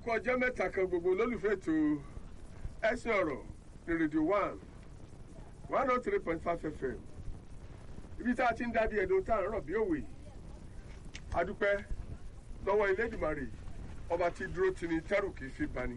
kú ọjọ́ mẹ́ta kan gbogbo olólùfẹ́ ètò ẹ̀sìn ọ̀rọ̀ ní rédíò 103.5 FM ibi tá a ti ń dábìí ẹ̀dùn tá à ń rọ̀ bí òwe adúpẹ́ lọ́wọ́ Elédùmarè ọba tí dúró ti ní tẹ́rù kìí fi bani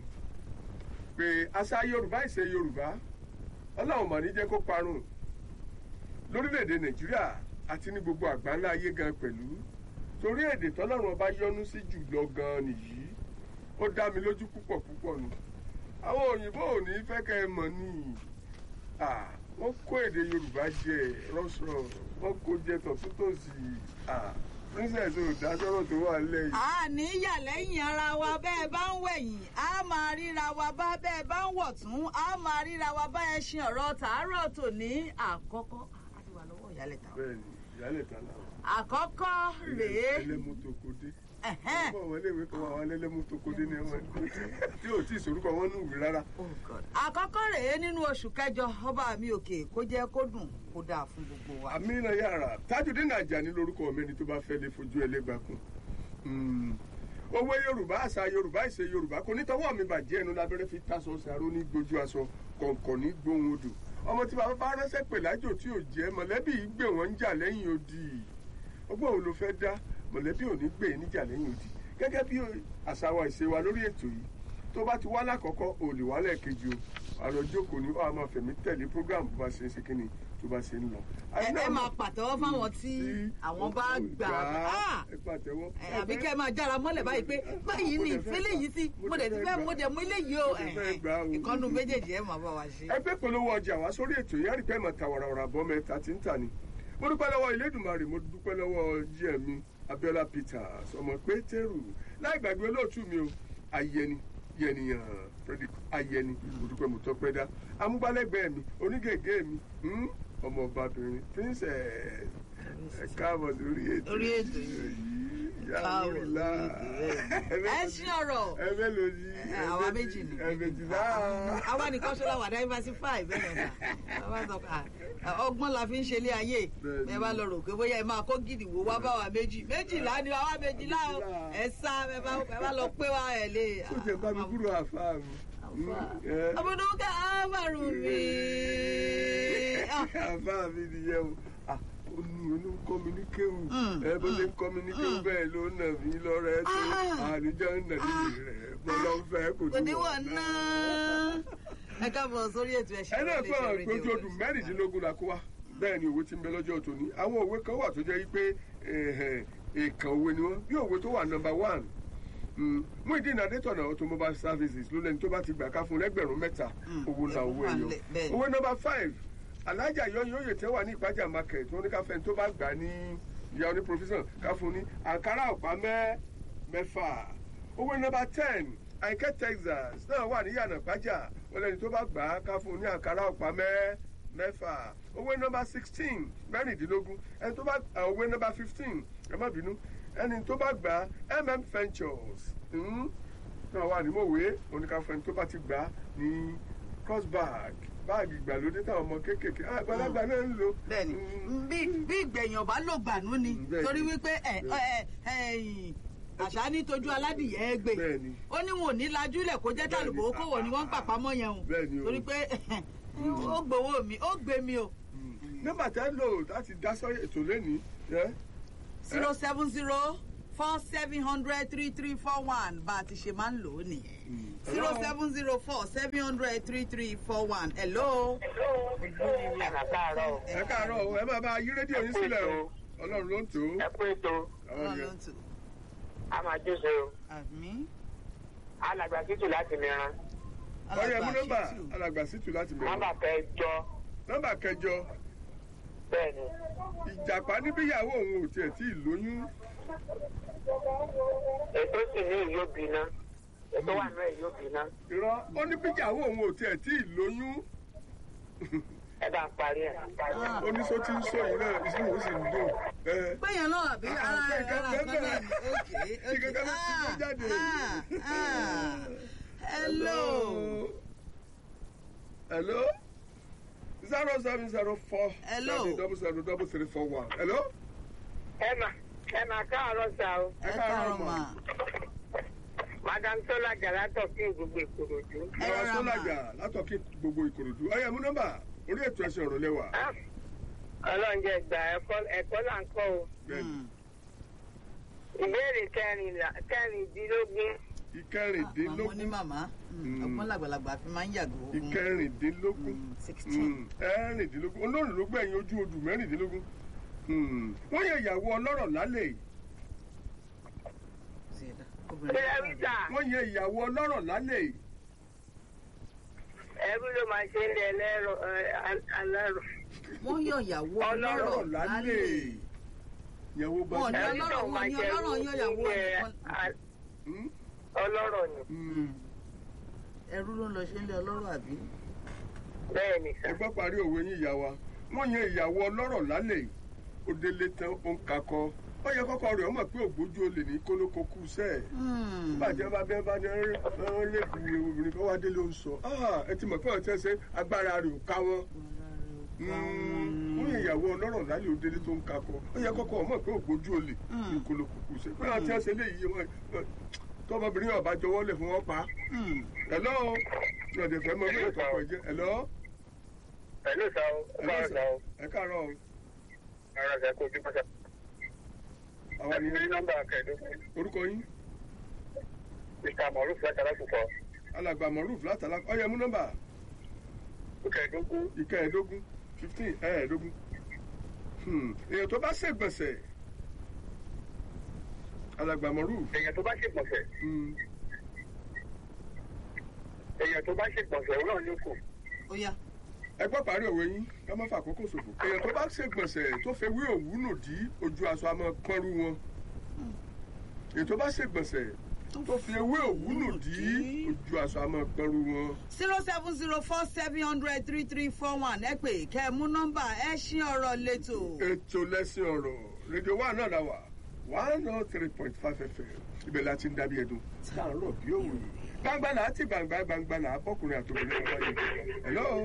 pé àṣà Yorùbá ìṣe Yorùbá Ọlọ́run mà ní jẹ́ kó parun lórílẹ̀‐èdè Nàìjíríà àti ní gbogbo àgbáńlá ayé gan pẹ̀lú torí èdè tọ́lọ́run ọba yọ́nú sí jùlọ gan nìyí ó dá mi lójú púpọ̀ púpọ̀ nù àwọn òyìnbó ò ní fẹ́ kẹ́ ẹ mọ̀ ní wọ́n kó èdè Yorùbá jẹ rọ́ṣọ̀ wọ́n kó jẹ tọ̀túntòsì princess ò dá sọ́rọ̀ tó wà lẹ́yìn. a ní yà lẹ́yìn ara wa bẹ́ẹ̀ bá ń wẹ̀yìn a máa ríra wa bá bẹ́ẹ̀ bá ń wọ̀tún a máa ríra wa bá ẹṣin ọ̀rọ̀ tàárọ̀ tòní àkọ́kọ́ àti wà lọ́wọ́ ìyálẹ̀ta. bẹ́ẹ̀ni ìyálẹ̀ta náà. àkọ́kọ́ rèé. ẹlẹ́mọ̀tòkòdé. ọkọ̀ wọlé ìwé kan wà wà lẹ́lẹ́mọ̀tòkòdé ní ẹ̀wọ̀n tí ò tí ì sorúkọ wọn nù wí rárá. àkọ́kọ́ rèé nínú oṣù kẹjọ ọba mi òkè kó jẹ́ kó dùn kó dáa fún gbogbo wa. Amina Yara Tajudeen Ajani lórúkọ mi ni tó bá fẹ́ lè fojú ẹlẹ́gbàkun. owó Yorùbá àṣà Yorùbá ìṣe Yorùbá kò ní tọwọ́ mi bàjẹ́ ẹnu lábẹ́rẹ́ fi tásọ ṣàró ní gbójú aṣọ kọ̀ọ̀kan ní gbóhùn odò ọmọ tí bàbá bá ránṣẹ́ pè lájò tí ò jẹ́ mọ̀lẹ́bí gbé wọn ń jà lẹ́yìn odi ọgbọ́n òun ló fẹ́ dá mọ̀lẹ́bí ò ní gbé níjà lẹ́yìn odi gẹ́gẹ́ bí àṣà wa ìṣe wa lórí ètò yìí tó bá ti wá lákọ̀ọ́kọ́ ò lè wá lẹ́ẹ̀kejì o àlọ́ jókòó ni ó a máa fẹ̀mí tẹ̀lé program bó bá ṣe ń ṣe kíni tó bá ṣe ń lọ. ẹ máa pàtẹ́wọ́ fáwọn tí àwọn bá gbà á àbí kẹ́ ẹ máa jára mọ́lẹ̀ báyìí pé báyìí ni ìfẹ́lẹ́ yìí sí mo dẹ̀ ti fẹ́ mo dẹ̀ mú ilé yìí o ìkànnù méjèèjì ẹ̀ máa bá wa ṣe. ẹgbẹ́ polówó ọjà wá sórí ètò yìí àrípẹ́ mọ̀ ta wàràwàrà bọ́ mẹ́ta tí ń tà ní. mo dúpẹ́ lọ́wọ́ Elédùmarè mo dúpẹ́ lọ́wọ́ GM Abiola Peters ọmọ Pétérù láì gbàgbé olóòtú mi o Ayẹni yẹnìyàn Frederick Ayẹni mo dúpẹ́ mo tọ́pẹ́ dá amúgbálẹ́gbẹ̀ẹ́ mi onígègé mi ọmọ ọbabìnrin princess káàbọ̀ lórí ètò yìí yàrá ẹṣin ọ̀rọ̀ ẹbẹ lòdì àwa méjì ni ẹbẹjìlá àwa nìkan ṣọlá wà diversify bẹ́ẹ̀ náà àwa sọ ọgbọ́n la fi ń ṣe ilé ayé ẹ bá lọ rò pé bóyá ẹ máa kó gidi wo wá bá wa méjìlá ni àwa méjìlá o ẹ sá ẹ bá lọ pé wa ẹ lè. ó jẹ bá mi kúrò àfa mi. ọmọdúnkà àmàrù mi. àfa mi nìyẹn o ó ní olóńkọ́ mi ní kéwù ẹ bó ṣe ń kọ́ mi ní kéwù bẹ́ẹ̀ ló nà mí lọ́rẹ́ tó àníjọ́ ń nà níbi rẹ̀ mo lọ fẹ́ kò tó wọ̀ náà. ẹ káàbọ̀ sórí ètò ẹ̀ṣẹ̀ lórí iṣẹ́ rédíò. ẹ náà fún ojú ọdún mẹ́rìndínlógún la kó wa bẹ́ẹ̀ ni òwe tí ń bẹ lọ́jọ́ tòní àwọn òwe kan wà tó jẹ́ pé èèkàn òwe ni wọ́n bí òwe tó wà number 1 Muyideen Adétọ̀nà automobile services ló lẹ́ni tó bá ti gbà ká fún lẹ́gbẹ̀rún 3 owó la owó ẹ̀yọ òwe number 5 alájà yọyọ tẹ wà ní ìpájà market wọn ní ká fẹ́ni tó bá gbà ní ìyá oní profession ká fún ní àǹkárá ọ̀pá 6 owó number 10 Àyìnkẹ́ Texas náà wà ní ìyànà ìpájà wọn lẹ́ni tó bá gbà ká fún ní àǹkárá ọ̀pá 6 owó number 16 mẹ́rìndínlógún ẹni tó bá owó number 15 ẹ má bínú ẹni tó bá gbà Ventures náà wà ní mòwe oníkàfẹ́ni tó bá ti gbà ní crossbag báàgì ìgbàlódé táwọn ọmọ kéékèèké àgbàlagbà náà ń lò. bẹ́ẹ̀ni bí ìgbẹ̀yìn ọba ló gbànú ni torí wípé àṣà ní tójú aládìyẹ ẹgbẹ ó ní wọn ò ní lajúlẹ̀ kó jẹ́ tàlùbọ̀ okòwò ni wọ́n ń pàpamọ́ yẹn o torí pé ó gbowó mi ó gbé mi o. nọ́mbà tẹ́ lò láti dá sọ́yẹ̀ ètò lẹ́nìí. 07047003341 bá a ti ṣe máa ń lò ó nìyẹn. 07047003341. Hello. ẹ káàárọ̀ o ẹ máa bá yí rédíò yín sílẹ̀ o Ọlọ́run ló ń tò ó. ẹ kú ètò Ọlọ́run ló ń tò. a máa jóse o. àmín. alàgbà Ṣítù láti Mìíràn. ọyẹ mú nọ́mbà alàgbà Ṣítù láti Mìíràn. nọ́mbà 8. bẹ́ẹ̀ni. ìjàpá níbíyàwó òun ò tiẹ̀ tí ì lóyún. ètò sì ní ìyó bínà ètò wà náà ìyó bínà. irọ́ ó ní bíyàwó òun ò tiẹ̀ tí ì lóyún. ẹ bá ń parí ẹ. oníṣó tí ń sọ yìí náà ìṣòro ó sì ń dùn. péyàn náà àbí ara kan náà ni ìkankan ló ti gbé jáde. hello. 0704 7003341. Hello. ẹ mà káàárọ̀ sá o. ẹ káàárọ̀ mà. Madam madam sọlájà látọ̀kí gbogbo ìkòròdú. Bàbá Sọ́lájà látọ̀kí gbogbo Ìkòròdú. Ọyẹ mú nọ́mbà orí ètò ẹ̀sìn ọ̀rọ̀ lẹ́wà. Ọlọ́run jẹ́ gbà ẹ̀kọ́ là ń kọ́ o. Ìbéèrè kẹrìndínlógún. Ìkẹrìndínlógún. Màmá ní màmá. Ọgbọ́n làgbàlagbà fi máa ń yàgò. Ìkẹrìndínlógún. 16. Ẹ̀rìndínlógún. Olóòrùn ló gbẹ̀yìn ojú odù mẹ́rìndínlógún. Wọ́n yẹ ìyàwó ọlọ́rọ̀ lálẹ́. Wọ́n yẹ ìyàwó ọlọ́rọ̀ lálẹ́. Ẹrú ló máa ṣe ń lẹ alárò. Wọ́n yọ ìyàwó ọlọ́rọ̀ lálẹ́. Ìyàwó bá Wọ́n ní ọlọ́rọ̀ yọ ìyàwó ọlọ́rọ̀ ni. Ẹrú ló ń lọ ṣe ń lé ọlọ́rọ̀ àbí? Bẹ́ẹ̀ ni sà. Ẹgbọ́n parí òwe yín ìyá wa. Wọ́n yẹ ìyàwó ọlọ́rọ̀ lálẹ́. Ó délé tán ó ń kakọ. Ó yẹ kọ́kọ́ rẹ̀ ọmọ pé ògbójú olè ní kólókó kú sẹ́ẹ̀. Bàjẹ́ bá bẹ́ẹ̀ bá ní lẹ́kùn obìnrin kan wá délé ó ń sọ. Ẹ ti mọ̀ pé ọ̀tẹ́ ṣe agbára rẹ̀ ò ká wọn. Wọ́n yẹ ìyàwó ọlọ́rọ̀ lálẹ́ ó délé tó ń kakọ. Ó yẹ kọ́kọ́ ọmọ pé ògbójú olè ní kólókó kú sẹ́ẹ̀. Pé àti ẹsẹ̀ lè yí wọn tọ́mọbìnrin ọ̀bá jọwọ́ lẹ̀ fún wọn pa. Hello ọ̀dẹ̀ fẹ́ mọ bí ètò ọkọ̀ jẹ́. Hello. Hello sà o. Ẹ káàárọ̀ o. Ara ṣe kó ojú pátá. Àwọn ni Ẹ̀mí nọ́mbà kẹ̀ẹ́dógún. orúkọ yín. Mr. Moruf látara púpọ̀. Alàgbà Moruf látàlá. Ó yẹ mú nọ́mbà. Kẹ̀ẹ́dógún. Ìkẹẹ̀dógún 15 ẹ̀ẹ́dógún. Èèyàn tó bá ṣègbọ̀nsẹ̀. Alàgbà Moruf. Èèyàn tó bá ṣègbọ̀nsẹ̀. Èèyàn tó bá ṣègbọ̀nsẹ̀ òun náà ní kù. Ó yá. Ẹ gbọ́ parí òwe yín ká má fà àkókò ṣòfò. Èèyàn tó bá ṣègbọ̀nsẹ̀ tó fẹ́ wí òwú nù dí ojú aṣọ àmọ́ pọ́nrú wọn. Èèyàn tó bá ṣègbọ̀nsẹ̀ tó fi ewé òwú nù dí ojú aṣọ àmọ́ pọ́nrú wọn. 07047003341 ẹ pè kẹ́ ẹ mú nọ́mbà ẹṣin ọ̀rọ̀ lẹ́tọ̀. Ètò lẹ́sìn ọ̀rọ̀ rédíò wa náà la wà 103.5 FM ibẹ̀ la ti ń dábí ẹ̀dùn láàárọ̀ bí òwe gbangba náà ti gbangba náà bọ́kùnrin àtòkùnrin kan wáyé. Hello.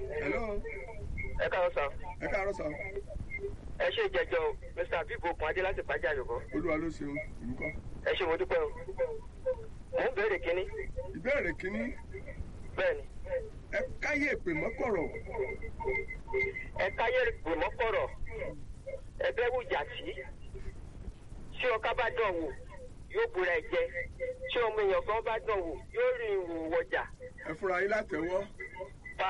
Ẹ káàárọ̀ sà. Ẹ káàárọ̀ sà. Ẹ ṣe ìjẹjọ o Mr. Abibu okun adé láti pàjá yòókọ. Olúwa ló ṣeun ìlúkọ. Ẹ ṣe mo dúpẹ́ o. Mo ń béèrè kínní. Ìbéèrè kínní. Bẹ́ẹ̀ni. Ẹ káyé ìpè mọ́kọ̀rọ̀. Ẹ káyé ìpè mọ́kọ̀rọ̀. Ẹ bẹ́ wù jàtí. Ṣé ọká bá dán wò yóò búra ẹ jẹ? Ṣé ọmọ èèyàn kan bá dán wò yóò rí ìwò wọjà? Ẹ fúnra yín látẹ̀wọ́. Pa.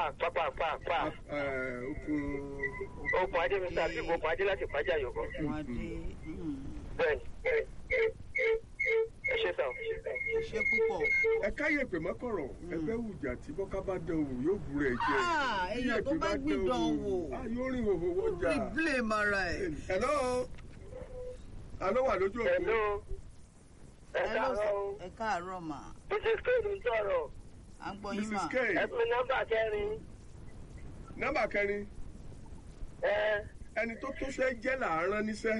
Okun adé Mr. Abibu okun adé láti pàjá yòókọ. Bẹ́ẹ̀ni. Ẹ ṣe sàn. Ẹ ṣe púpọ̀. Ẹ káyé ìpè mọ́kọ̀rọ̀. Ẹ bẹ́ wù jàtí bọ́ká bá dán wò yóò búra ẹ jẹ. Èèyàn tó bá gbìdán wò. Yóò rí ìwò wọjà. Ó blame ara ẹ̀. Hello. Àlọ́ wà lójú òkú. Hello. Ẹ káàárọ̀ o. Ẹ káàárọ̀ mà. Mrs. K ló ń sọ̀rọ̀. À ń gbọ́ yín mà. Mrs. K. Ẹ pè nọ́mbà kẹrin. Nọ́mbà kẹrin. Ẹni tó tó ṣe jẹ́ làárán níṣẹ́.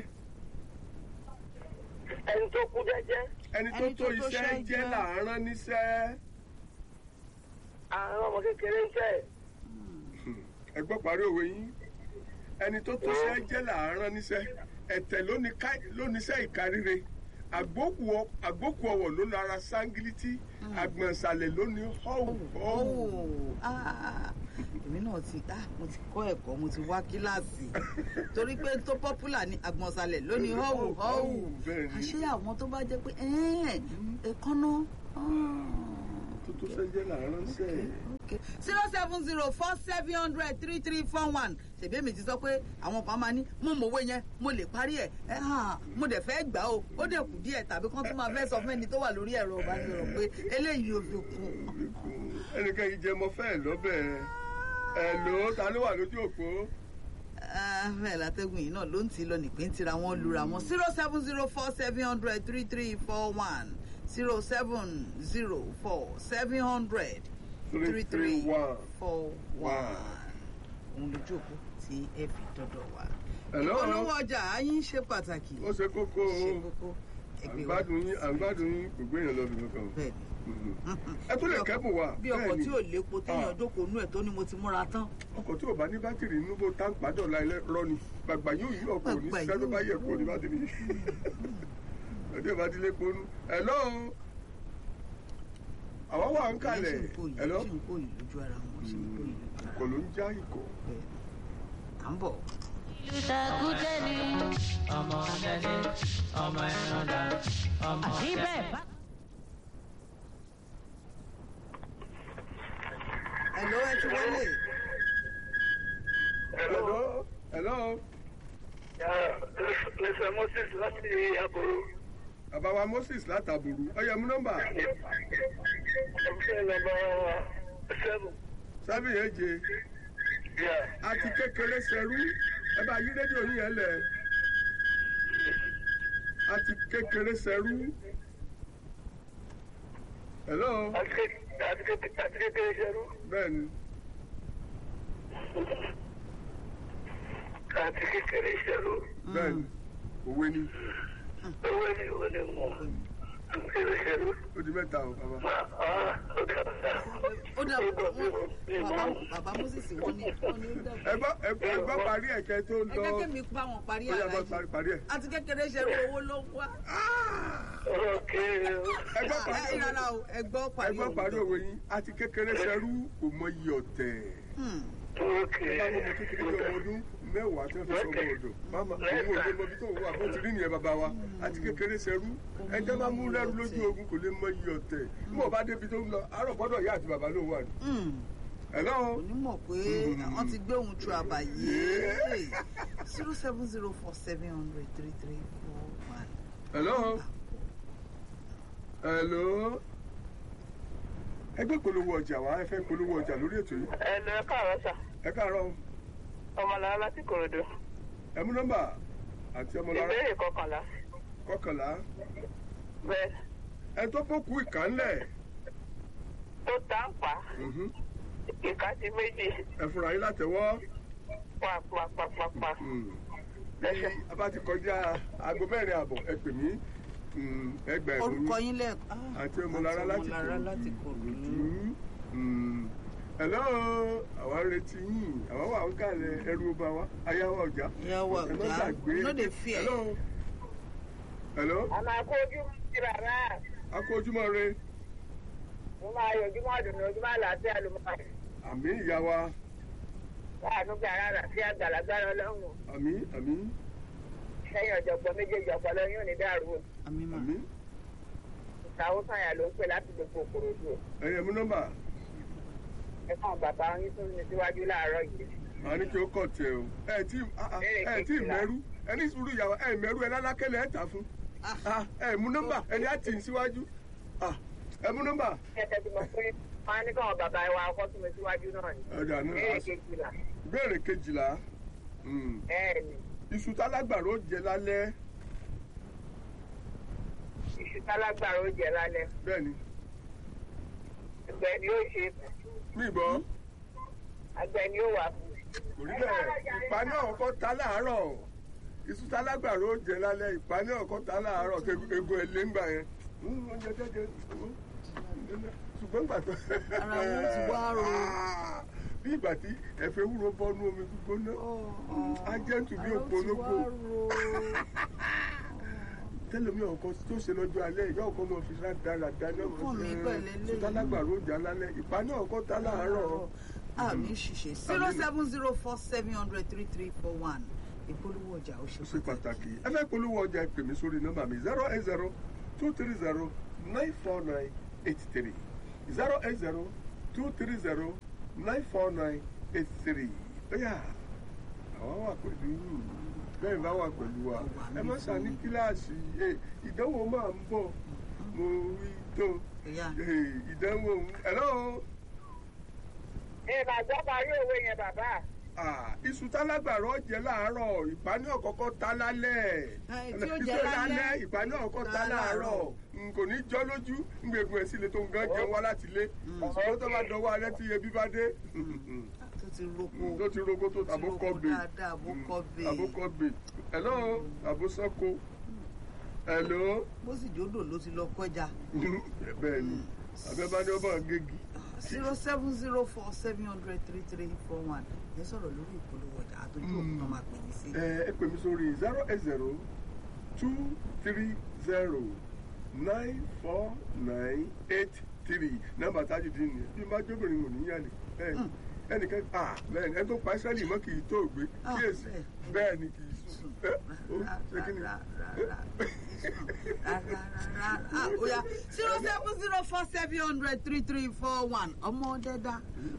Ẹni tó kú jẹ́jẹ́. Ẹni tó tó iṣẹ́ jẹ́ làárán níṣẹ́. Àwọn ọmọ kékeré ń tẹ̀. Ẹ gbọ́ parí òwe yín. Ẹni tó tó ṣe jẹ́ làárán níṣẹ́. Ẹ̀tẹ̀ lóníṣẹ́ ìkáríre. Àgbókù ọwọ̀ ló lára sángílítì. Àgbọ̀nṣàlẹ̀ ló ní họ́wù. Èmi náà mo ti kọ́ ẹ̀kọ́ mo ti wá kíláàsì torí pé tó pọ́pùlà ní àgbọ̀nṣàlẹ̀ ló ní họ́wù. Àṣé àwọn tó bá jẹ́ pé ẹ̀kọ́ná. Tó tó ṣe jẹ́ làárán níṣẹ́. 07047003341 ṣèbí èmi ti sọ pé àwọn kan máa ní mo mọ̀wé yẹn mo lè parí ẹ̀ mo dẹ̀ fẹ́ gbà ó dẹ̀ kù díẹ̀ tàbí kán tún máa fẹ́ sọ fún ẹni tó wà lórí ẹ̀rọ ìbánisọ̀rọ̀ pé eléyìí ò fi kún. Ẹnìkan yìí jẹ mọ fẹ́ lọ́bẹ̀ ẹ̀ ló ta ló wà lójú òpó. Bẹ́ẹ̀ látẹ́gùn yìí náà ló ń ti lọ nìpín tira wọn lura wọn 07047003341 07047003341 òun lójú òpó tí ẹ fi dọ́dọ̀ wá. Ìpolówó ọjà yín ṣe pàtàkì. Ó ṣe kókó àgbádùn yín gbogbo èèyàn lọ́dún kankan. Bẹ́ẹ̀ni. Ẹ tún lè kẹ́bùn wa. Bí ọkọ̀ tí ò lépo téèyàn jókòó nú ẹ̀ tó ní mo ti múra tán. Ọkọ̀ tí ò bá ní bátìrì inú bó tá ń padà rọ ni gbàgbà yóò yí ọkọ̀ ní sísẹ́ tó bá yẹ kó ní bátìrì. Ọdẹ bá ti lépo nú. Hello. àwọn wà ń kalẹ̀ ẹ̀lọ́ ṣì ń kó yìí lójú ara wọn ṣì ń kó yìí lójú ara kò ló ń já ìkọ̀. à ń bọ̀. ìlú takùté ni ọmọ ọ̀dẹ́ni ọmọ ẹ̀rọ̀dà ọmọ ọ̀dẹ́ni. ẹ̀lọ́ ẹ ti wọlé. Hello. Mr. Moses láti Àbúrò. Bàbá wa Moses láti Àbúrò. Ó yẹ mú nọ́mbà. Ọ̀sẹ̀ nọ́mbà 7. 7 èje. Àti kékeré ṣẹrú. Ẹ bá yí rédíò yín yẹn lẹ̀. Àti kékeré ṣẹrú. Hello. Àti kékeré ṣẹrú. Bẹ́ẹ̀ni. Àti kékeré ṣẹrú. Bẹ́ẹ̀ni. Òwe ni. Òwe ni mọ̀. Àti kékeré ṣẹrú. Ó di mẹ́ta o, bàbá. ó dà bàbá Moses wọ́n ní ó dà. Ẹ gbọ́ parí ẹ̀kẹ́ tó ń lọ. ẹ jẹ́ kí mi pa wọn parí Ó yá, àlàyé. parí ẹ̀. àti kékeré ṣe owó ló ń wá. Ẹ gbọ́ parí òwe. ìrara o ẹ gbọ́ Ẹ gbọ́ parí òwe yín. Àti kékeré ṣẹrú kò mọ iye ọ̀tẹ̀. Bá mo mọ kékeré bí ọmọ ọdún mẹ́wàá tí wọ́n fi sọmọ ọ̀dọ̀. Máma òun ò lè mọ ibi tó wà bó ti rí nìyẹn bàbá wa. Àti kékeré ṣẹrú. Ẹjẹ́ bá mú lẹ́rú lójú ogun kò lè mọ iye ọ̀tẹ̀. Bí mo bá débi tó ń lọ, àárọ̀ gbọ́dọ̀ ìyá àti bàbá ló wà ní. Hello. onímọ̀ pé wọ́n ti gbé ohun tu àbàyè 07047003341. Hello. Hello. Ẹgbẹ́ polówó ọjà wa ẹ fẹ́ polówó ọjà lórí ètò yìí. Ẹ káàárọ̀ sà. Ẹ káàárọ̀. Ọmọlára láti Kòròdú. Ẹ mú nọ́mbà àti ọmọlára. Ìbéèrè 11. 11. Bẹ́ẹ̀. Ẹ tó bókú ìkànnlẹ̀. Tó tá ń pa. Ìka ti méjì. Ẹ fúnra yín látẹ̀wọ́. Pa. Bí a bá ti kọjá aago 4 àbọ̀ ẹ pè mí. Ẹgbà ẹ̀rọ yín. orúkọ yín lẹ́ẹ̀kan. Àti ọmọlára láti Kòròdú. Hello, àwa ń retí yín. Àwa wà ń kàlẹ̀ ẹrú ọba wa. Ayáwó ọjà. Ayáwó ọjà. No dey fear. Hello. Àmọ́ akójú ti bàbá. A kú ojúmọ́ re. Mo máa yọ ojúmọ́ ọdún ní ojúmọ́ àlàáfíà ló máa yọ. Àmì ìyá wa. Láàánú gbàrà àlàáfíà gbàlagbára ọlọ́run. Àmì. Sẹ́yìn ọ̀jọ̀gbọ́n méjèèjì ọpọlọ yóò ní dàrú. Àmì. Ìsàwọ́ sànyà ló ń pè láti gbogbo Kòròdú. Ẹyẹ mú nọ́mbà. Ẹ kàn bàbá yín tún ní síwájú láàárọ̀ yìí. Màá ní kí ó kọ̀ tẹ̀ o. Ẹ tí mẹ́rú. Ẹ ní sùúrù ìyàwó. Ẹ mẹ́rú ẹ lálákẹ́lẹ̀ ẹ tà fún. Ẹ mú nọ́mbà ẹni á tì í síwájú. Ẹ mú nọ́mbà. Ẹ tẹ́tí mọ̀ pé wọ́n á ní káwọn bàbá wa ọkọ tún mi síwájú náà ni. Ọjà náà. Ìbéèrè 12. Ìbéèrè 12. Bẹ́ẹ̀ni. Iṣu tálágbàró jẹ lálẹ́. Iṣu tálágbàró jẹ lálẹ́. Bẹ́ẹ̀ni. Àgbẹ̀ ni ó ṣe. Mí gbọ́. Àgbẹ̀ ni ó wà fún. Kò rí bẹ́ẹ̀. Ìpaní ọ̀kọ́ ta láàárọ̀. Iṣu tálágbàró jẹ lálẹ́. Ìpaní ọ̀kọ́ ta láàárọ̀. Egun ẹ̀ lé ń gbà yẹn. Oúnjẹ jẹ́jẹ́. Ṣùgbọ́n gbà tó. Ara wọn ti wá ro. Bí ìgbà tí ẹ̀fẹ̀ wúro bọ́nú omi gbígbóná. Ajẹ́ntù bí òpó ológbò. Tẹ́lẹ̀mí ọkọ tó ṣe lọ́jọ́ alẹ́ ìyá ọkọ mọ̀ fi dáradára náà mọ̀ Fún mi pẹ̀lẹ́ lé. Sọtálágbàrú ọjà lálẹ́ ìpaní ọkọ tá láàárọ̀. Àmì ṣiṣẹ́ 07047003341. Ìpolówó ọjà ó ṣe Ṣe pàtàkì. Ẹ fẹ́ polówó ọjà ẹ pè mí sórí nọ́mbà mi 08023094983 08023094983. Bẹ́yà àwọn wà pẹ̀lú yìí. Bẹ́ẹ̀ bá wà pẹ̀lú wa. Ẹ má ṣàní kíláàsì. Ìdánwò máa ń bọ̀. Mo rí tó. Ìdánwò. Hello. Ìbàjọ́ parí òwe yẹn bàbá. Iṣu tálágbàrọ̀ jẹ láàárọ̀ ìpaní ọ̀kọ́kọ́ ta lálẹ́. Tí ó jẹ lálẹ́. Ìpaní ọ̀kọ́ ta láàárọ̀. Kò ní jọ́ lójú ngbègbè sílé tó ń gan jẹun wá láti lé. Ṣùgbọ́n tó bá dọwọ́ alẹ́ tí ebi bá dé. Tó ti roko tó àbókọ́bè. Àbókọ́bè. Hello, àbósọ́kọ. Hello. Bó sì jódò ló ti lọ kọjá. Bẹ́ẹ̀ ni, abẹ́bádé ọba gègì. 07047003341. Ẹ sọ̀rọ̀ lórí ìpolówó ọjà àtọ́jú òkú náà máa pè ní sí. Ẹ pè mí sórí 08023094983. three nọ́mbà Tajudeen ni bí má jóbìnrin mò ní yàlè ẹnìkan bẹ́ẹ̀ ni ẹni tó pa Ísírẹ́lì mọ́ kì í tó gbé kíyèsí bẹ́ẹ̀ ni kì í sùn ṣé kí ni. Oya 07047003341 ọmọ dẹ́dá.